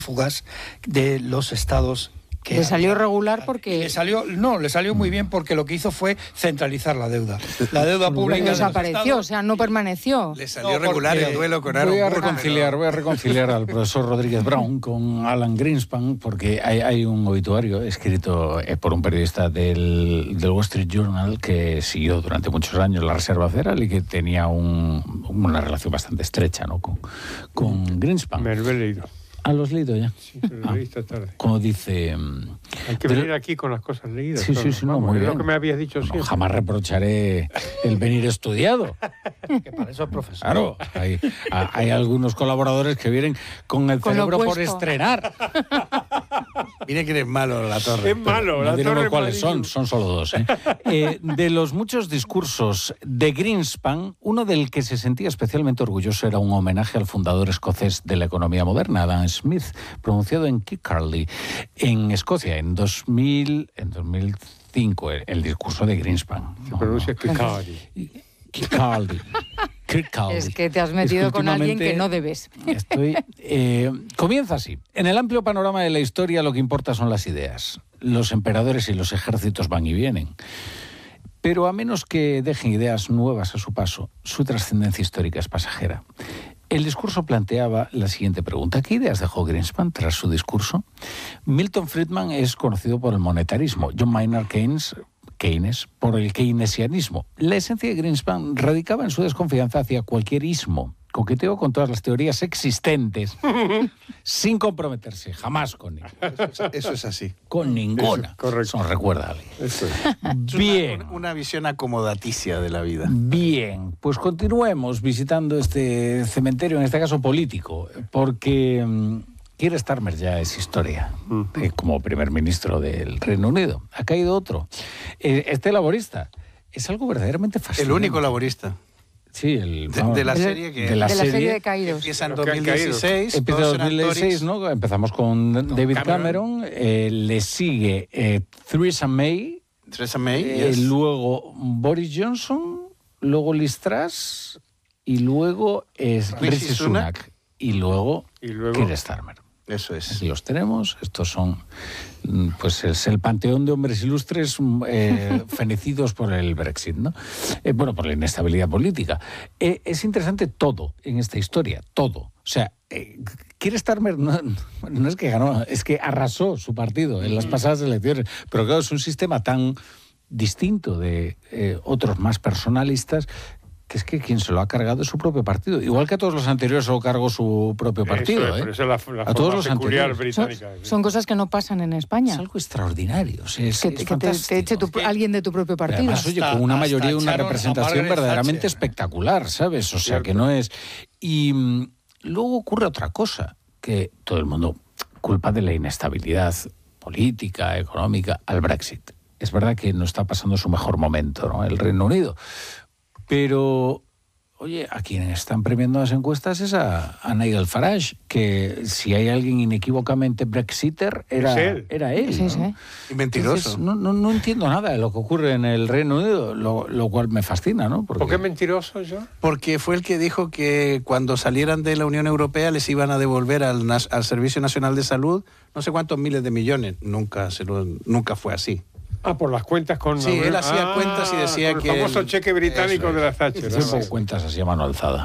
fugaz de los estados. Que le salió regular porque... Le salió muy bien porque lo que hizo fue centralizar la deuda. La deuda pública desapareció, o sea, no permaneció. Le salió regular el duelo con Aaron. Voy a reconciliar al profesor Rodríguez Brown con Alan Greenspan, porque hay un obituario escrito por un periodista del Wall Street Journal que siguió durante muchos años la Reserva Federal y que tenía una relación bastante estrecha, ¿no?, con Greenspan. Me lo he leído. ¿Ah, lo has leído ya? Sí, pero lo leí esta tarde. Como dice... Hay que venir aquí con las cosas leídas. Sí, muy bien. Lo que me habías dicho siempre. Jamás reprocharé el venir estudiado. Que para eso es profesor. Claro, hay algunos colaboradores que vienen con el cerebro por estrenar. Mire que eres malo, La Torre. Es malo, No La diremos Torre. cuáles son solo dos. De los muchos discursos de Greenspan, uno del que se sentía especialmente orgulloso era un homenaje al fundador escocés de la economía moderna, Adam Smith, pronunciado en Kirkcaldy, en Escocia, en 2005, el discurso de Greenspan. Se pronuncia Kirkcaldy. Kirkcaldy. Es que te has metido con alguien que no debes. Comienza así. En el amplio panorama de la historia lo que importa son las ideas. Los emperadores y los ejércitos van y vienen. Pero a menos que dejen ideas nuevas a su paso, su trascendencia histórica es pasajera. El discurso planteaba la siguiente pregunta. ¿Qué ideas dejó Greenspan tras su discurso? Milton Friedman es conocido por el monetarismo. John Maynard Keynes por el keynesianismo. La esencia de Greenspan radicaba en su desconfianza hacia cualquier ismo. Coqueteó con todas las teorías existentes sin comprometerse jamás con ninguna. Eso es así. Con ninguna. Correcto. Eso nos recuerda a alguien. Eso es. Bien. Una visión acomodaticia de la vida. Bien, pues continuemos visitando este cementerio, en este caso político, porque Keir Starmer ya es historia, como primer ministro del Reino Unido. Ha caído otro. Este laborista es algo verdaderamente fascinante. El único laborista. Sí, de la serie que... De la serie de caídos. Empieza en 2016. Empieza en 2016, ¿no? Empezamos con David Cameron, le sigue Theresa May, luego Boris Johnson, luego Liz Truss y luego Rishi Sunak y luego Keir Starmer. Eso es. Así los tenemos. Estos son, pues es el panteón de hombres ilustres fenecidos por el Brexit, ¿no? Por la inestabilidad política. Es interesante todo en esta historia, todo. O sea, Keir Starmer no es que ganó, es que arrasó su partido en las pasadas elecciones. Pero claro, es un sistema tan distinto de otros más personalistas, que es que quien se lo ha cargado es su propio partido. Igual que a todos los anteriores se lo cargó su propio partido. Pero esa es la a todos los peculiar anteriores. británica. Son cosas que no pasan en España. Es algo extraordinario. Es que te fantástico. eche alguien de tu propio partido. Además, oye, con una mayoría y una representación verdaderamente espectacular, ¿sabes? O sea, que no es... Y luego ocurre otra cosa, que todo el mundo culpa de la inestabilidad política, económica, al Brexit. Es verdad que no está pasando su mejor momento, ¿no?, el Reino Unido. Pero, oye, a quienes están premiando las encuestas es a Nigel Farage, que si hay alguien inequívocamente brexiter, era él. Sí, ¿no? sí. Y mentiroso. Entonces, no entiendo nada de lo que ocurre en el Reino Unido, lo cual me fascina, ¿no? ¿Por qué mentiroso, John? Porque fue el que dijo que cuando salieran de la Unión Europea les iban a devolver al Servicio Nacional de Salud no sé cuántos miles de millones. Nunca fue así. Por las cuentas con... Sí, él hacía cuentas y decía que... El famoso cheque británico de la Thatcher. Yo pongo cuentas así a mano alzada.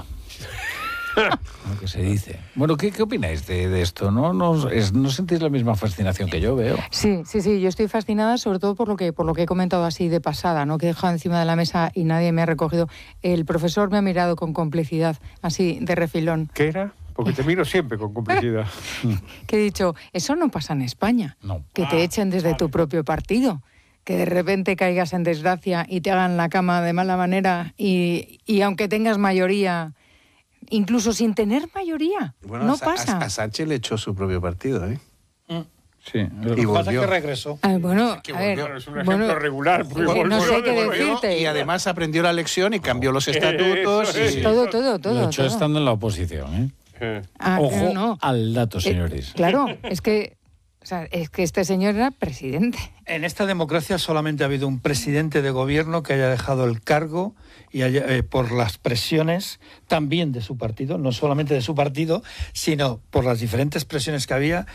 Lo que se dice. Bueno, ¿qué opináis de esto? ¿No sentís la misma fascinación que yo veo? Sí, yo estoy fascinada sobre todo por lo que he comentado así de pasada, ¿no? Que he dejado encima de la mesa y nadie me ha recogido. El profesor me ha mirado con complicidad, así de refilón. ¿Qué era? Porque te miro siempre con complicidad. Que he dicho, eso no pasa en España. No. Que te echen desde tu propio partido. Que de repente caigas en desgracia y te hagan la cama de mala manera y aunque tengas mayoría, incluso sin tener mayoría, no pasa. A Sánchez le echó su propio partido, ¿eh? Sí. Lo que pasa es que regresó. Bueno, que a ver, volvió. Es un ejemplo regular. no sé qué decirte. Y además aprendió la lección y cambió los estatutos. Todo. Lo hecho estando en la oposición, ¿eh? Ojo no. al dato, señores. Claro, es que O sea, es que este señor era presidente. En esta democracia solamente ha habido un presidente de gobierno que haya dejado el cargo y por las presiones también de su partido, no solamente de su partido, sino por las diferentes presiones que había,